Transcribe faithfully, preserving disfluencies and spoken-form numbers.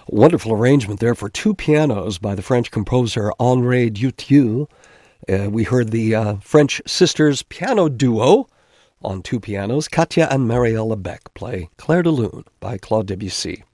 Wonderful arrangement there for two pianos by the French composer Henri Dutilleux. Uh, we heard the uh, French sisters piano duo on two pianos. Katja and Marielle Beck play Clair de Lune by Claude Debussy.